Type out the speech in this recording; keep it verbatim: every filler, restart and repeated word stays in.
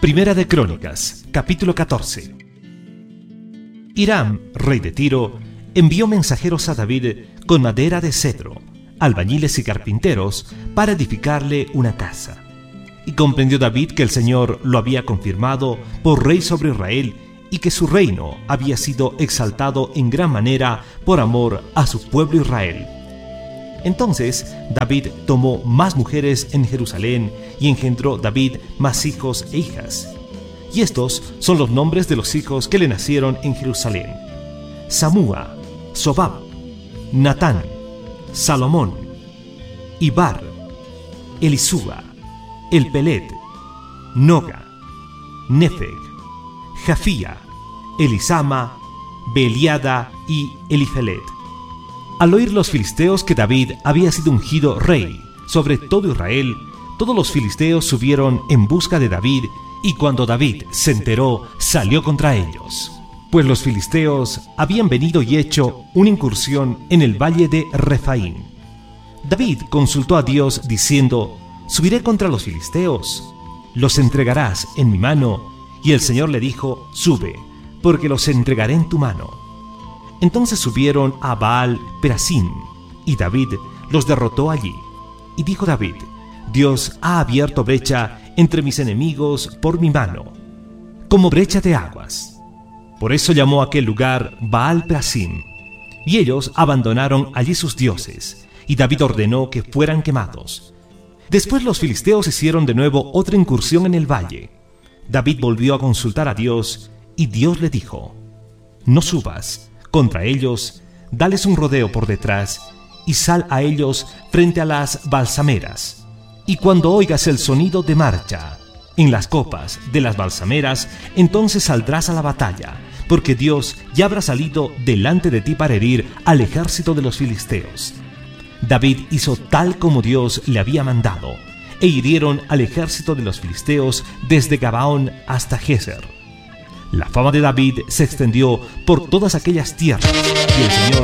Primera de Crónicas, capítulo catorce. Hiram, rey de Tiro, envió mensajeros a David con madera de cedro, albañiles y carpinteros, para edificarle una casa. Y comprendió David que el Señor lo había confirmado por rey sobre Israel y que su reino había sido exaltado en gran manera por amor a su pueblo Israel. Entonces David tomó más mujeres en Jerusalén y engendró David más hijos e hijas. Y estos son los nombres de los hijos que le nacieron en Jerusalén: Samúa, Sobab, Natán, Salomón, Ibar, Elisúa, Elpelet, Noga, Nefeg, Jafía, Elisama, Beliada y Elifelet. Al oír los filisteos que David había sido ungido rey sobre todo Israel, todos los filisteos subieron en busca de David, y cuando David se enteró, salió contra ellos. Pues los filisteos habían venido y hecho una incursión en el valle de Refaim. David consultó a Dios diciendo: «Subiré contra los filisteos, los entregarás en mi mano». Y el Señor le dijo: «Sube, porque los entregaré en tu mano». Entonces subieron a Baal Perasim, y David los derrotó allí. Y dijo David: «Dios ha abierto brecha entre mis enemigos por mi mano, como brecha de aguas». Por eso llamó a aquel lugar Baal Perasim. Y ellos abandonaron allí sus dioses, y David ordenó que fueran quemados. Después los filisteos hicieron de nuevo otra incursión en el valle. David volvió a consultar a Dios, y Dios le dijo: «No subas contra ellos, dales un rodeo por detrás, y sal a ellos frente a las balsameras. Y cuando oigas el sonido de marcha en las copas de las balsameras, entonces saldrás a la batalla, porque Dios ya habrá salido delante de ti para herir al ejército de los filisteos». David hizo tal como Dios le había mandado, e hirieron al ejército de los filisteos desde Gabaón hasta Gezer. La fama de David se extendió por todas aquellas tierras, y el Señor